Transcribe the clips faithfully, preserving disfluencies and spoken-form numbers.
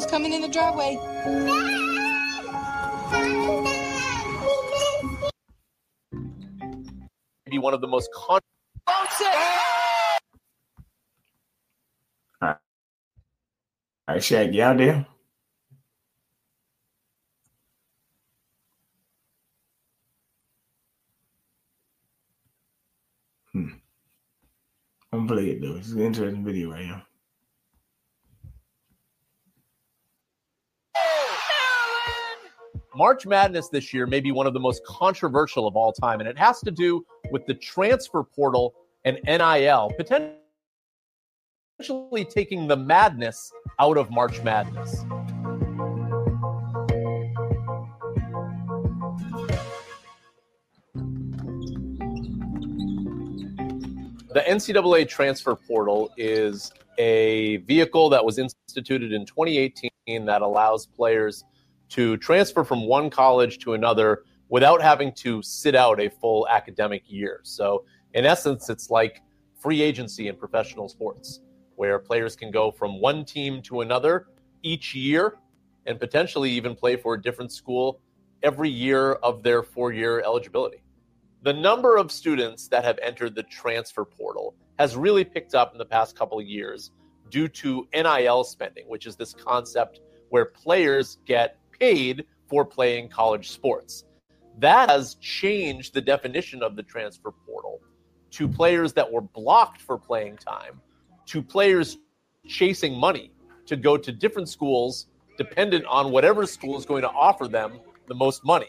He's coming in the driveway. Be one of the most con- All right, All right, Shaq, you out there? Hmm. I'm gonna play it though. It's an interesting video right here. March Madness this year may be one of the most controversial of all time, and it has to do with the transfer portal and N I L potentially taking the madness out of March Madness. The N C double A transfer portal is a vehicle that was instituted in twenty eighteen that allows players to transfer from one college to another without having to sit out a full academic year. So in essence, it's like free agency in professional sports, where players can go from one team to another each year and potentially even play for a different school every year of their four-year eligibility. The number of students that have entered the transfer portal has really picked up in the past couple of years due to N I L spending, which is this concept where players get paid for playing college sports. That has changed the definition of the transfer portal to players that were blocked for playing time, to players chasing money to go to different schools dependent on whatever school is going to offer them the most money.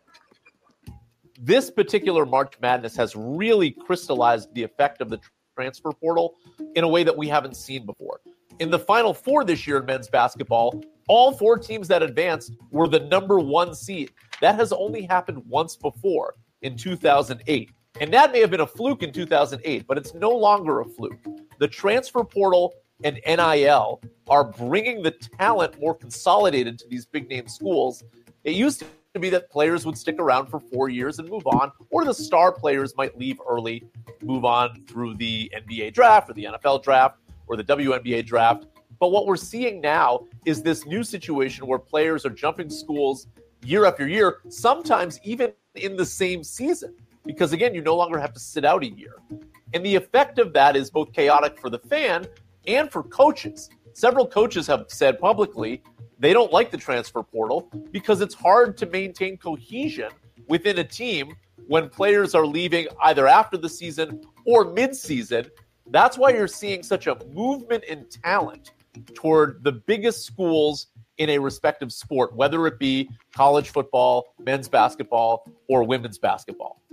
This particular March Madness has really crystallized the effect of the transfer portal in a way that we haven't seen before. In the Final Four this year in men's basketball, all four teams that advanced were the number one seed. That has only happened once before in two thousand eight. And that may have been a fluke in two thousand eight, but it's no longer a fluke. The transfer portal and N I L are bringing the talent more consolidated to these big-name schools. It used to be that players would stick around for four years and move on, or the star players might leave early, move on through the N B A draft or the N F L draft or the W N B A draft. But what we're seeing now is this new situation where players are jumping schools year after year, sometimes even in the same season, because, again, you no longer have to sit out a year. And the effect of that is both chaotic for the fan and for coaches. Several coaches have said publicly they don't like the transfer portal because it's hard to maintain cohesion within a team when players are leaving either after the season or mid-season. That's why you're seeing such a movement in talent toward the biggest schools in a respective sport, whether it be college football, men's basketball, or women's basketball.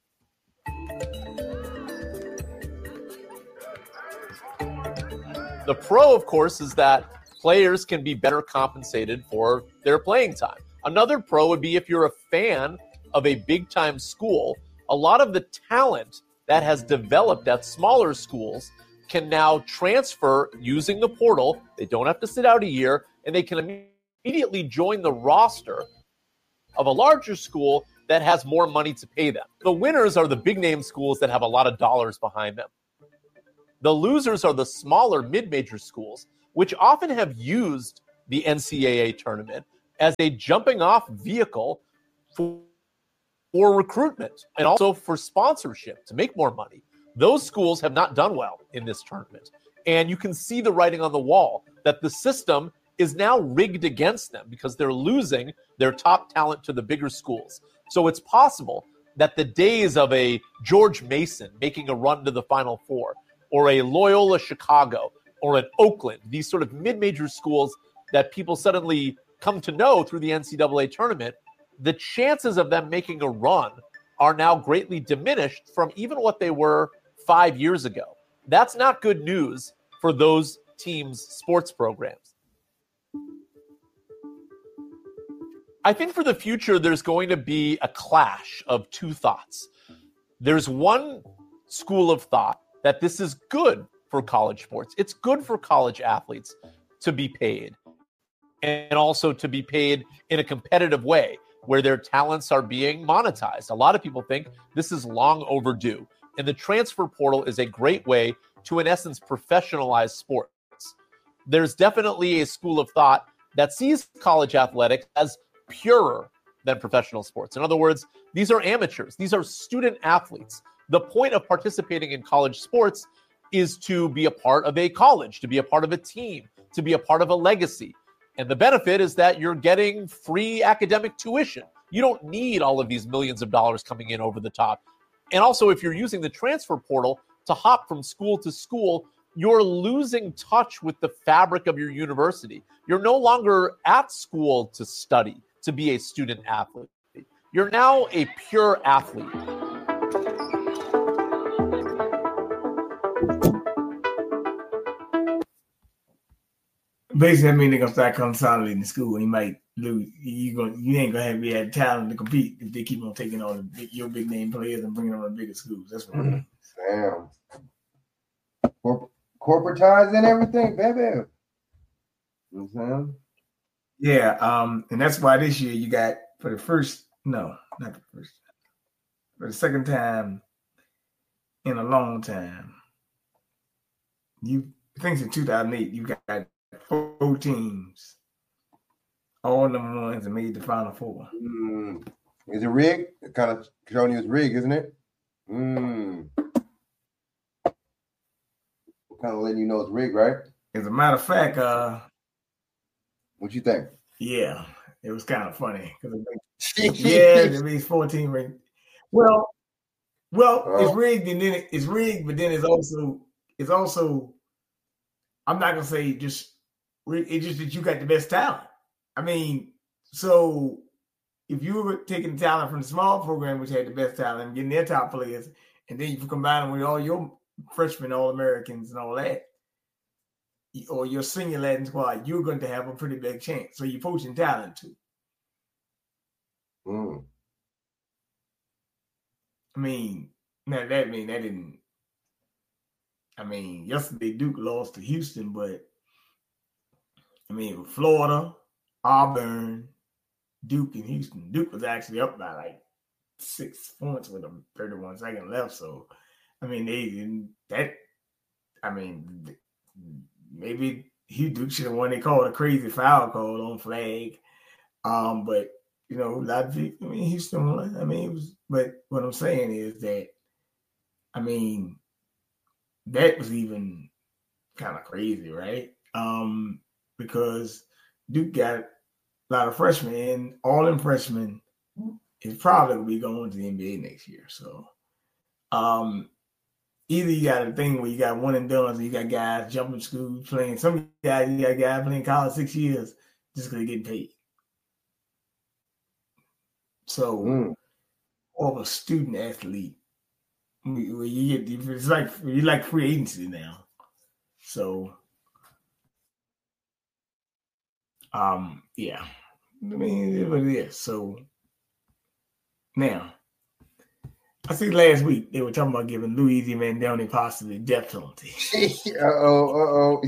The pro, of course, is that players can be better compensated for their playing time. Another pro would be if you're a fan of a big-time school, a lot of the talent that has developed at smaller schools can now transfer using the portal. They don't have to sit out a year, and they can immediately join the roster of a larger school that has more money to pay them. The winners are the big-name schools that have a lot of dollars behind them. The losers are the smaller mid-major schools, which often have used the N C double A tournament as a jumping-off vehicle for, for recruitment and also for sponsorship to make more money. Those schools have not done well in this tournament. And you can see the writing on the wall that the system is now rigged against them because they're losing their top talent to the bigger schools. So it's possible that the days of a George Mason making a run to the Final Four, or a Loyola Chicago, or an Oakland, these sort of mid-major schools that people suddenly come to know through the N C double A tournament, the chances of them making a run are now greatly diminished from even what they were five years ago. That's not good news for those teams' sports programs. I think for the future, there's going to be a clash of two thoughts. There's one school of thought that this is good for college sports. It's good for college athletes to be paid, and also to be paid in a competitive way where their talents are being monetized. A lot of people think this is long overdue, and the transfer portal is a great way to, in essence, professionalize sports. There's definitely a school of thought that sees college athletics as purer than professional sports. In other words, these are amateurs. These are student athletes. The point of participating in college sports is to be a part of a college, to be a part of a team, to be a part of a legacy. And the benefit is that you're getting free academic tuition. You don't need all of these millions of dollars coming in over the top. And also, if you're using the transfer portal to hop from school to school, you're losing touch with the fabric of your university. You're no longer at school to study, to be a student athlete. You're now a pure athlete. Basically, I mean, they're gonna start consolidating the school, and you might lose. You going you ain't gonna have the talent to compete if they keep on taking all the big, your big name players and bringing on the bigger schools. That's what. Mm-hmm. Damn. Corp- corporatized and everything, baby. You know what I'm saying? Yeah, um, and that's why this year you got for the first no, not the first, for the second time in a long time. You I think in two thousand eight you got four teams, all number ones, and made the Final Four. Mm. Is it rigged? It kind of showing you it's rigged, isn't it? Mm. Kind of letting you know it's rigged, right? As a matter of fact, uh, what you think? Yeah, it was kind of funny because yeah, it means fourteen ring. Well, well, oh. It's rigged, and then it, it's rigged, but then it's also it's also. I'm not gonna say just. It's just that you got the best talent. I mean, so if you were taking talent from the small program, which had the best talent, and getting their top players, and then you combine them with all your freshmen, All-Americans, and all that, or your senior Latin squad, you're going to have a pretty big chance. So you're poaching talent too. Mm. I mean, now that mean that didn't. I mean, yesterday Duke lost to Houston, but. I mean, Florida, Auburn, Duke, and Houston. Duke was actually up by like six points with a thirty-one second left. So, I mean, they that. I mean, maybe Hugh Duke should have won. They called a crazy foul call on flag. Um, but you know, a lot of people. I mean, Houston won. I mean, it was. But what I'm saying is that, I mean, that was even kind of crazy, right? Um. Because Duke got a lot of freshmen, and all them freshmen is probably going to be going to the N B A next year. So, um, either you got a thing where you got one and done, so you got guys jumping school playing. Some guys, you got guys playing college six years just because they're getting paid. So, mm. Or a student athlete, where you get it's like you like free agency now. So. Um, yeah, I mean, it is what it is. So now, I see last week they were talking about giving Luigi Mandoni possibly death penalty. uh oh, uh oh.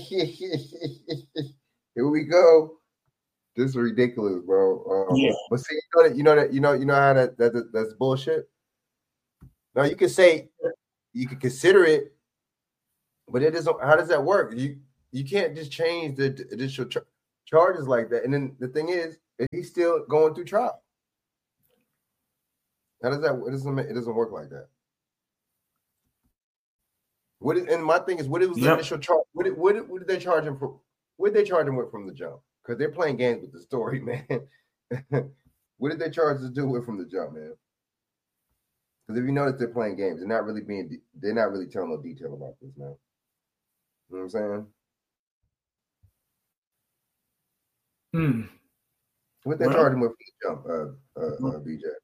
Here we go. This is ridiculous, bro. Um, yeah. But see, you know that you know that you know you know how that, that, that that's bullshit. Now you can say you can consider it, but it isn't. How does that work? You you can't just change the additional. Tra- Charges like that, and then the thing is, he's still going through trial. How does that? It doesn't. It doesn't work like that. What is? And my thing is, what was the yep. initial charge? What did, what, did, what did they charge him for? What did they charge him with from the jump? Because they're playing games with the story, man. What did they charge to do with from the jump, man? Because if you notice, they're playing games. They're not really being. They're not really telling no detail about this, man. You know what I'm saying? Hmm. What they well, charging with for the jump, uh, uh, uh, B J?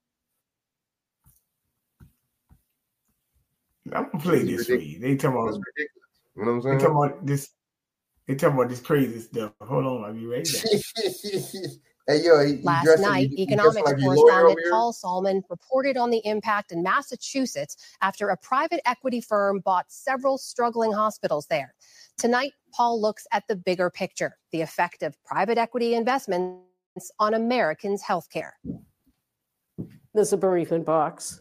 I'm gonna play this for you. They talking about That's ridiculous. You know what I'm saying? They talking about this. They talking about this crazy stuff. Hold on, I'll be right back. Hey, yo, he, Last he night, he, economics he like correspondent Paul Solman reported on the impact in Massachusetts after a private equity firm bought several struggling hospitals there. Tonight, Paul looks at the bigger picture, the effect of private equity investments on Americans' healthcare. There's a bereavement box,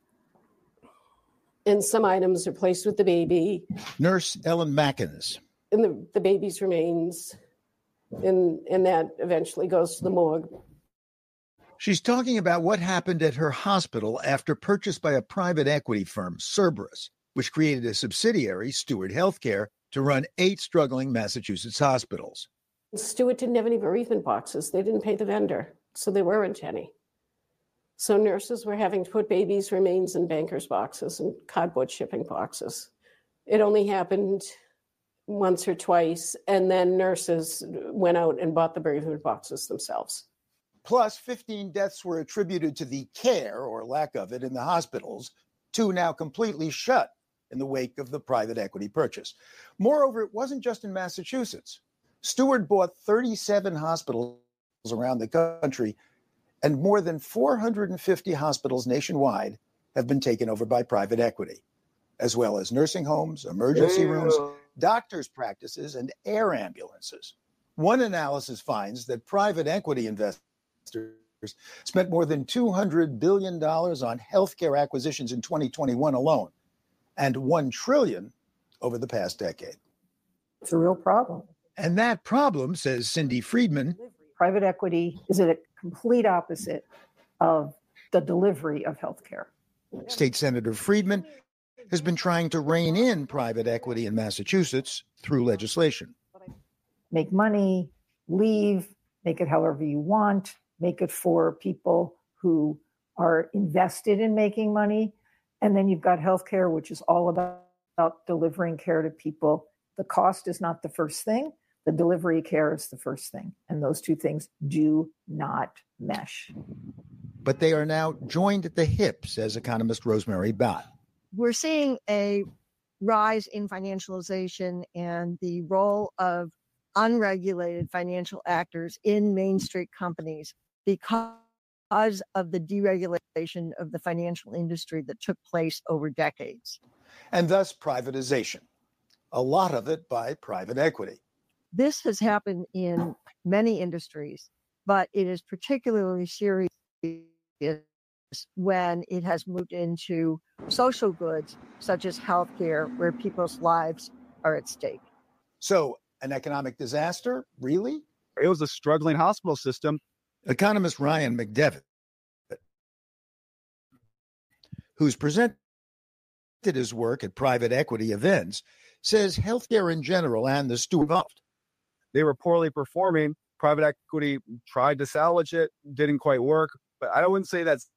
and some items are placed with the baby. Nurse Ellen Mackins. And the, the baby's remains And, and that eventually goes to the morgue. She's talking about what happened at her hospital after purchase by a private equity firm, Cerberus, which created a subsidiary, Steward Healthcare, to run eight struggling Massachusetts hospitals. Steward didn't have any bereavement boxes. They didn't pay the vendor, so there weren't any. So nurses were having to put babies' remains in bankers' boxes and cardboard shipping boxes. It only happened once or twice, and then nurses went out and bought the bereavement boxes themselves. Plus, fifteen deaths were attributed to the care, or lack of it, in the hospitals, two now completely shut in the wake of the private equity purchase. Moreover, it wasn't just in Massachusetts. Steward bought thirty-seven hospitals around the country, and more than four hundred fifty hospitals nationwide have been taken over by private equity, as well as nursing homes, emergency yeah. rooms, doctors' practices, and air ambulances. One analysis finds that private equity investors spent more than two hundred billion dollars on healthcare acquisitions in twenty twenty-one alone, and one trillion dollars over the past decade. It's a real problem. And that problem, says Cindy Friedman, private equity is a complete opposite of the delivery of healthcare. State Senator Friedman has been trying to rein in private equity in Massachusetts through legislation. Make money, leave, make it however you want, make it for people who are invested in making money. And then you've got healthcare, which is all about, about delivering care to people. The cost is not the first thing. The delivery care is the first thing. And those two things do not mesh. But they are now joined at the hip, says economist Rosemary Bott. We're seeing a rise in financialization and the role of unregulated financial actors in Main Street companies because of the deregulation of the financial industry that took place over decades. And thus privatization, a lot of it by private equity. This has happened in many industries, but it is particularly serious when it has moved into social goods such as healthcare, where people's lives are at stake. So an economic disaster, really? It was a struggling hospital system. Economist Ryan McDevitt, who's presented his work at private equity events, says healthcare in general and the Steward involved. They were poorly performing. Private equity tried to salvage it, didn't quite work. But I wouldn't say that's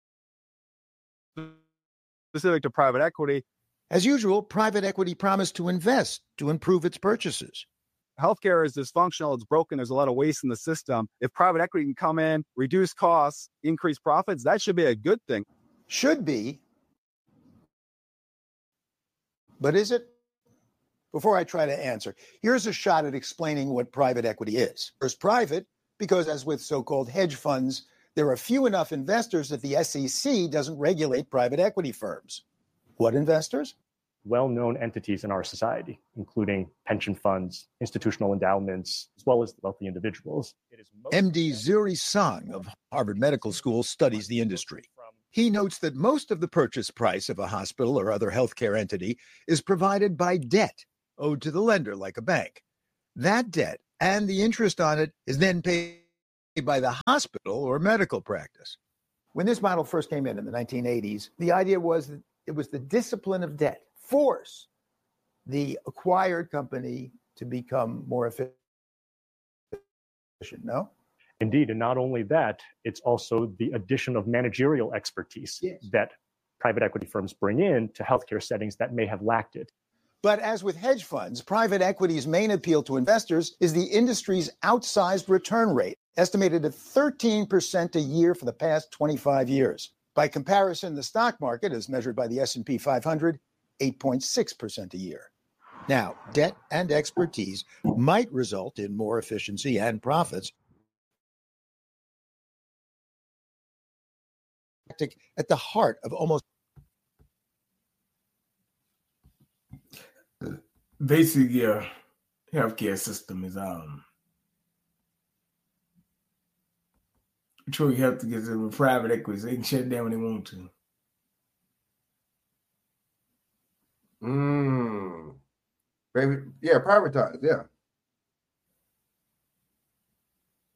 specific to private equity. As usual, private equity promised to invest to improve its purchases. Healthcare is dysfunctional. It's broken. There's a lot of waste in the system. If private equity can come in, reduce costs, increase profits, that should be a good thing. Should be. But is it? Before I try to answer, here's a shot at explaining what private equity is. First, private, because as with so-called hedge funds, there are few enough investors that the S E C doesn't regulate private equity firms. What investors? Well-known entities in our society, including pension funds, institutional endowments, as well as wealthy individuals. M D Zuri Song of Harvard Medical School studies the industry. He notes that most of the purchase price of a hospital or other healthcare entity is provided by debt owed to the lender, like a bank. That debt and the interest on it is then paid by the hospital or medical practice. When this model first came in in the nineteen eighties, the idea was that it was the discipline of debt, force the acquired company to become more efficient, no? Indeed, and not only that, it's also the addition of managerial expertise yes. that private equity firms bring in to healthcare settings that may have lacked it. But as with hedge funds, private equity's main appeal to investors is the industry's outsized return rate, estimated at thirteen percent a year for the past twenty-five years. By comparison, the stock market, as measured by the S and P five hundred, eight point six percent a year. Now, debt and expertise might result in more efficiency and profits. At the heart of almost basically your healthcare system is um I'm sure you have to get to private equity. They can shut it down when they want to. Mm. Maybe, yeah, privatize, yeah.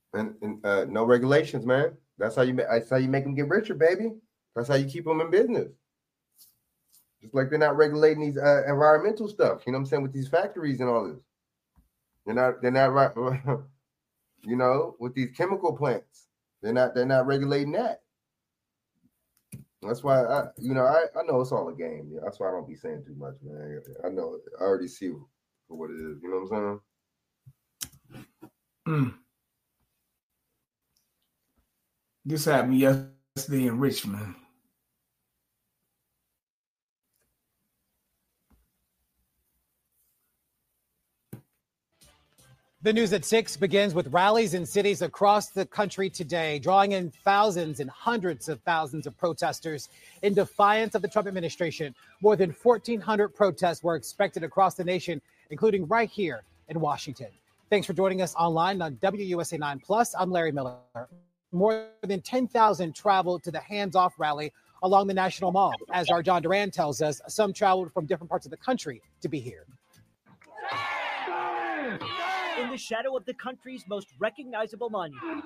And, and uh, no regulations, man. That's how you make. That's how you make them get richer, baby. That's how you keep them in business. Just like they're not regulating these uh, environmental stuff. You know what I'm saying, with these factories and all this. They're not. They're not right. You know, with these chemical plants, they're not. They're not regulating that. That's why I, you know, I, I know it's all a game. Yeah, that's why I don't be saying too much, man. I know. I already see for what it is. You know what I'm saying? Mm. This happened yesterday in Richmond. The news at six begins with rallies in cities across the country today, drawing in thousands and hundreds of thousands of protesters in defiance of the Trump administration. More than fourteen hundred protests were expected across the nation, including right here in Washington. Thanks for joining us online on W U S A nine Plus. I'm Larry Miller. More than ten thousand traveled to the Hands Off rally along the National Mall. As our John Duran tells us, some traveled from different parts of the country to be here. In the shadow of the country's most recognizable monument,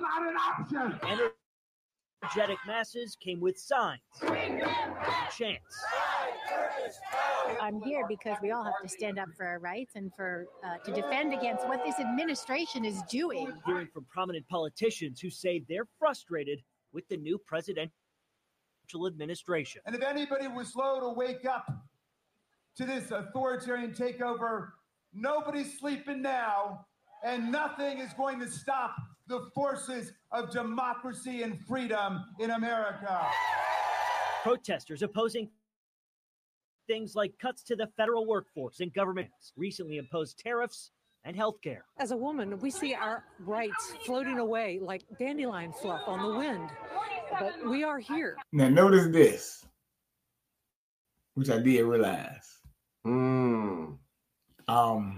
energetic masses came with signs, chants. I'm here because we all have to stand up for our rights and for uh, to defend against what this administration is doing. Hearing from prominent politicians who say they're frustrated with the new presidential administration. And if anybody was slow to wake up to this authoritarian takeover, nobody's sleeping now. And nothing is going to stop the forces of democracy and freedom in America. Protesters opposing things like cuts to the federal workforce and governments, recently imposed tariffs and health care. As a woman, we see our rights floating away like dandelion fluff on the wind. But we are here. Now notice this, which I did realize. Mm. Um...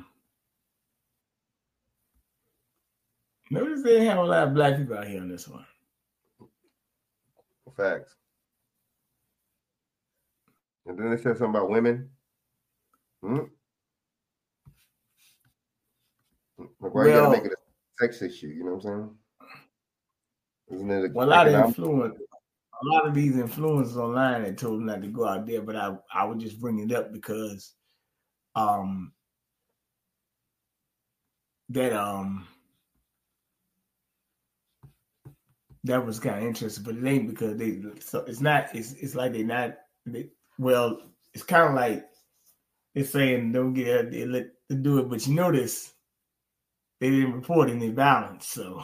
Notice they have a lot of black people out here on this one. Facts. And then they said something about women. Hmm? Like, why well, you gotta make it a sex issue? You know what I'm saying? Isn't it a, well, a lot of influence, a lot of these influencers online that told them not to go out there, but I, I would just bring it up because um that um that was kind of interesting, but it ain't because they. So it's not. It's it's like they not. They, well, it's kind of like they're saying don't get they let them do it, but you notice they didn't report any violence. So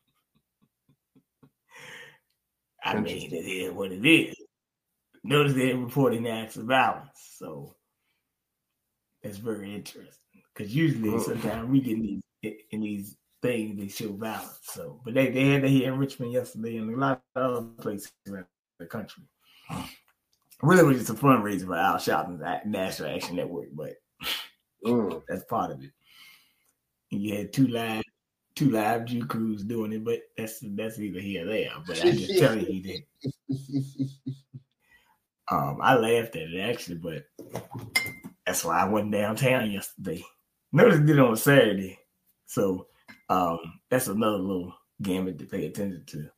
I mean, it is what it is. Notice they didn't report any acts of violence. So that's very interesting because usually oh. sometimes we get in these in these. Thing they show violence. So, but they, they had that here in Richmond yesterday and a lot of other places around the country. Really, it was just a fundraiser for Al Sharpton's National Action Network, but mm. that's part of it. And you had two live, two live Jew crews doing it, but that's that's either here or there. But I just tell you, he did. Um, I laughed at it actually, but that's why I went downtown yesterday. Notice it did on a Saturday, so. Um, that's another little gambit to pay attention to.